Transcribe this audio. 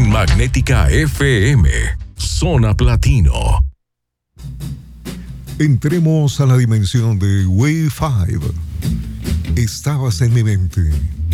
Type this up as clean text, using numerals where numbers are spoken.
En Magnética FM, Zona Platino. Entremos a la dimensión de Wave 5. Estabas en mi mente.